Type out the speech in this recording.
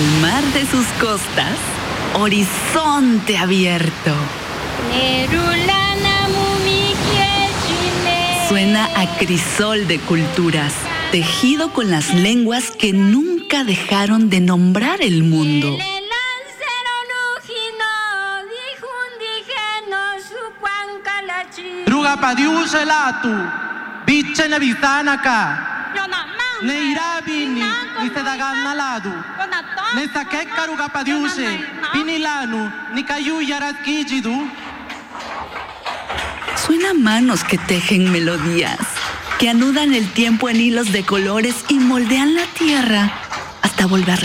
al mar de sus costas, horizonte abierto. Suena a crisol de culturas, tejido con las lenguas que nunca dejaron de nombrar el mundo. Rugapadiuselatu, bichene bizanaka. Neirabini, nisedaganaladu. Nesakeka rugapadiuse, pinilanu, nikayuyaraskijidu. Suena a manos que tejen melodías, que anudan el tiempo en hilos de colores y moldean la tierra hasta volverla